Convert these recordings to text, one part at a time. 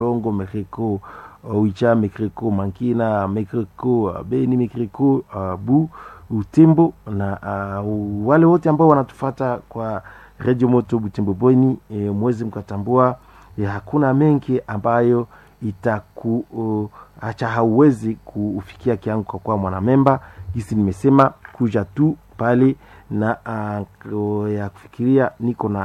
Longo Mekreko, Oicha Mekreko, Mankina Mekreko, Beni Mekreko, Bu Utembo na wale wote ambao wanatufuata kwa Radio Moto Butembo Boni, mwezi mkatambua hakuna mengi ambayo acha hauwezi kufikia kiangu kwa mwanamemba. Gisi nimesema kuja tu pale na ya kufikiria niko na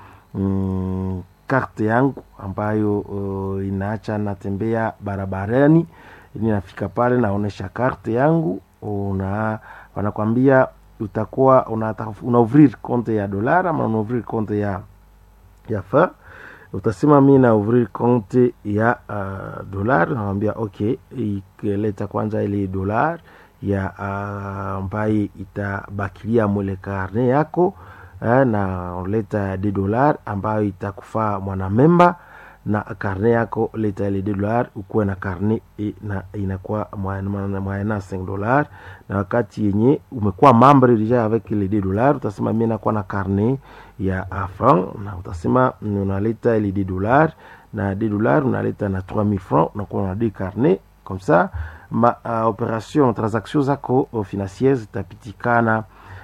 karte yangu ambayo inaacha natembea barabarani, ninafika pale naonesha karte yangu, wanakuambia utakuwa una ouvrir compte ya dollar ama una ouvrir compte ya fa. Utasema mimi na ouvrir compte ya dollar, naambia okay, ikileta kwanza ile dollar ya ambaye itabakilia mwele karne yako, na leta de dollar ambayo itakufaa mwanamemba, na karne yako leta ile de dollar ukuwe na karne na inakuwa mwana $5. Na wakati yenye umekuwa membre deja avec ile de dollar, utasema mimi nakuwa na karne ya franc, na utasema unaleta ile de dollar, na de dollar unaleta na 3000 francs, na kwa de carnet comme ça ma operation transaction zako financière zitapitikana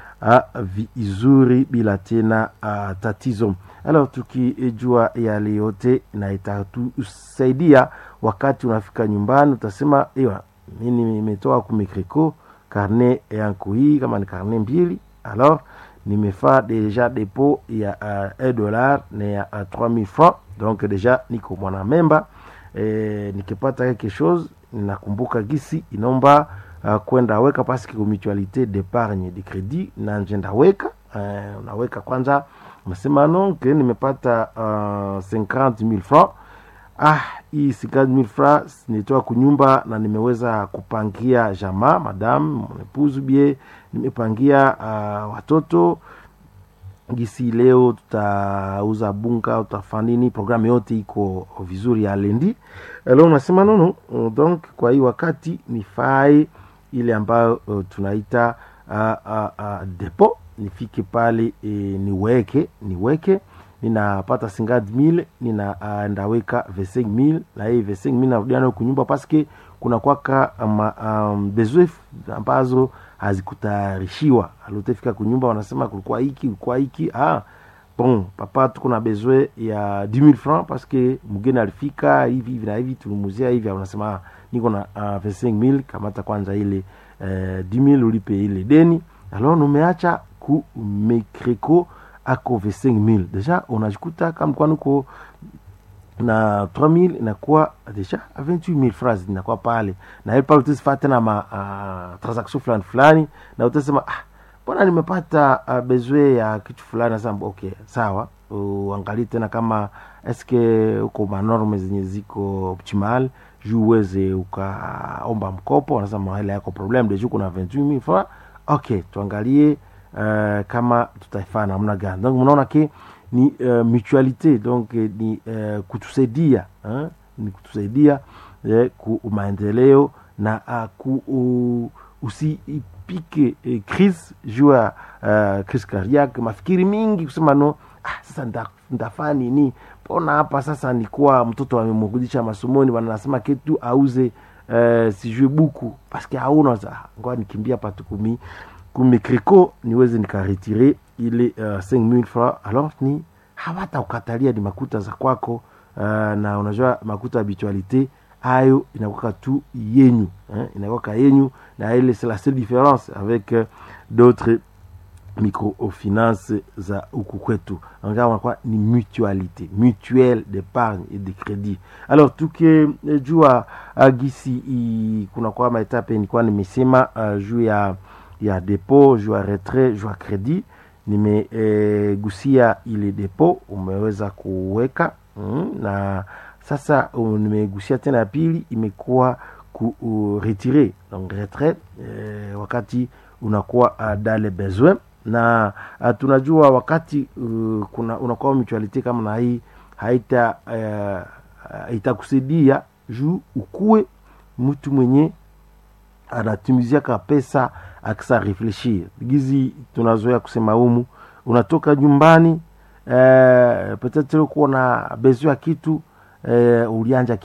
vizuri bila tena tatizo. Alors tukijua yale yote na itatusaidia wakati unafika nyumbani, utasema mimi nimetoa kumikriko carnet yangu hii, kama ni carnet mbili, alors nimefaa deja dépôt ya $1 na ya 3000 francs, donc deja niko mwana memba. Nikipata quelque chose nakumbuka gisi inomba kwenda weka parce que mutualité d'épargne de crédit na njenda weka, unaweka kwanza, unasema non que nimepata 50,000 francs. Hii 50,000 francs nitoa kunyumba na nimeweza kupangia jamaa, madame, mon épouse bien, nimepangia watoto gisi leo tutauza bunga, utafanya programu yote iko vizuri ya lendi. Leo unasema non, donc kwa hii wakati nifai ile ambayo tunaita depot, nifike pale niweke ninapata 50,000, ninaendaweka 25,000, na hii 25,000 narudia nayo kunyumba parce que kuna kwaka besoin ambazo hazikutayarishiwa. Alotefika kunyumba wanasema kulikuwa hiki bon papa tuko na besoin ya 10,000 francs parce que mgeni alifika hivi na hivi, tulimuzia hivi, wanasema niko na 25,000, kamata kwanza ile 10,000 ulipe ile deni. Alors numeacha ku Mekreko ako 25,000, deja unajikuta kama kwa nuko na 3,000 inakuwa deja 28,000 francs inakuwa pale, na ile pale utasifata na transaction fulani, na utasema bwana nimepata besoin ya kitu fulani. Sasa okay sawa, uangalie tena kama eske uko manorme zenye ziko optimal juu uweze ukaomba mkopo. Wanasema hela yako problem de juu kuna 28,000 francs, okay tuangalie kama tutaifanya namna gani. Donc mnaona ke ni mutualité, donc ni kutusaidia ni kutusaidia ku maendeleo na usipike crise jua crise cardiaque, mafikiri mingi kusema no sasa ndafanya nini, pona hapa sasa nikuwa mtoto amemrudisha masomoni, wanasema kitu auze sijue buku parce que hauna ngoja nikimbia patukumi kumikriko niweze nikaretire ile 5,000 francs. Alors ni hawata ukatalia ni makuta za kwako, na unajua makuta habitualité hayo inakuwa tu yenyu, inakuwa yenyu, na ile c'est la seule différence avec d'autres microfinance za huku kwetu. Angawa wanakuwa ni mutuelle d'épargne et de crédit. Alors tukijua gisi kuna kwa maetape nilikuwa nimesema juu ya depot, juu ya retrait, juu ya crédit. Nimegusia ile depot umeweza kuweka, na sasa nimegusia tena pili imekuwa ku retirer, donc retrait wakati unakuwa dans les besoins. Na tunajua wakati unakuwa mutualité kama na hii itakusaidia juu ukue mtu mwenye anatumizia ka pesa akisa réfléchir. Gizi tunazoea kusema humu, unatoka nyumbani peut-être uko na besoin ya kitu ulianja